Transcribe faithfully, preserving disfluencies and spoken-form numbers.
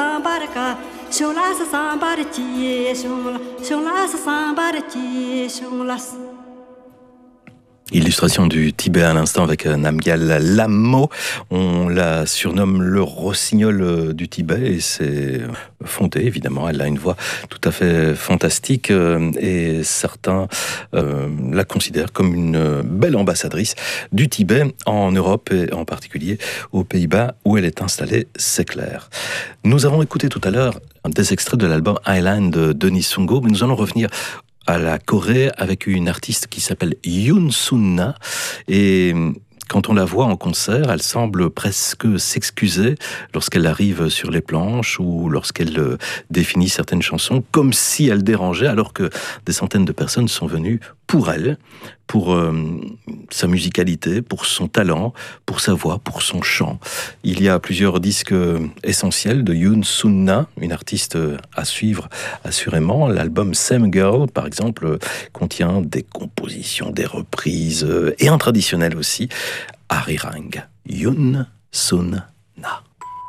sambarka, shula sa sambarti, shula, shula sa sambarti, shula. Illustration du Tibet à l'instant avec Namgyal Lhamo. On la surnomme le rossignol du Tibet et c'est fondé évidemment. Elle a une voix tout à fait fantastique et certains euh, la considèrent comme une belle ambassadrice du Tibet en Europe et en particulier aux Pays-Bas où elle est installée, c'est clair. Nous avons écouté tout à l'heure des extraits de l'album Island de Denis Sungo, mais nous allons revenir à la Corée avec une artiste qui s'appelle Yoon Sun-na et quand on la voit en concert, elle semble presque s'excuser lorsqu'elle arrive sur les planches ou lorsqu'elle définit certaines chansons comme si elle dérangeait alors que des centaines de personnes sont venues pour elle, pour euh, sa musicalité, pour son talent, pour sa voix, pour son chant. Il y a plusieurs disques essentiels de Yoon Sun-na, une artiste à suivre assurément. L'album Same Girl, par exemple, contient des compositions, des reprises et un traditionnel aussi, Arirang. Yoon Sun-na.